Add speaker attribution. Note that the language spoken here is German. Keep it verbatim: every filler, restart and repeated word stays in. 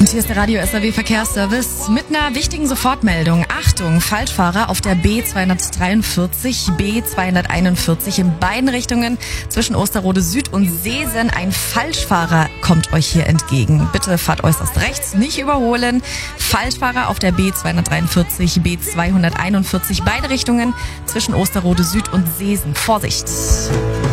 Speaker 1: Und hier ist der Radio S R W Verkehrsservice mit einer wichtigen Sofortmeldung. Achtung, Falschfahrer auf der B zweihundertdreiundvierzig, B zweihunderteinundvierzig in beiden Richtungen zwischen Osterode Süd und Seesen. Ein Falschfahrer kommt euch hier entgegen. Bitte fahrt äußerst rechts, nicht überholen. Falschfahrer auf der B zweihundertdreiundvierzig, B zweihunderteinundvierzig, beide Richtungen zwischen Osterode Süd und Seesen. Vorsicht!